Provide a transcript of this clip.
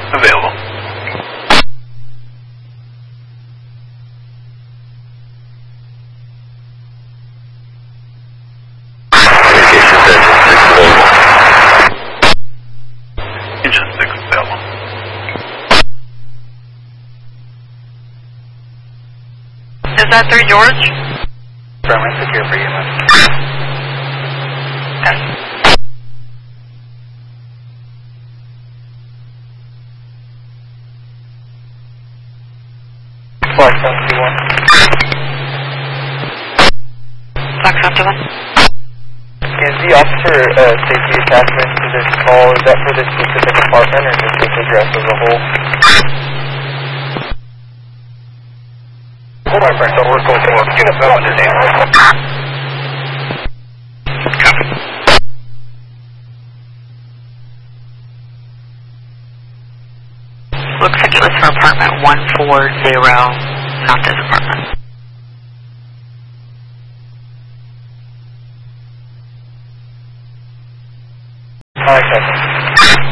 Available. Engine 6 available. Is that 3 George? Primary secure for you, man. Yes. Flight 71. Fox 71. Is the officer safety attachment to this call, is that for this specific apartment or just this address as a whole? Hold on, friend, don't work with the work. Unit 7 under name. Copy. Looks like it was for apartment 140, not this apartment. Alright,